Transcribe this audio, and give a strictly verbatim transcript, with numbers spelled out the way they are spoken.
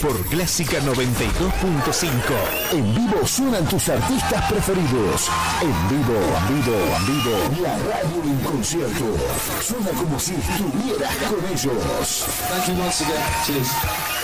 por Clásica noventa y dos punto cinco. En vivo suenan tus artistas preferidos. En vivo, en vivo, en vivo. La radio en concierto. Suena como si estuvieras con ellos. Thank you once again. Cheers.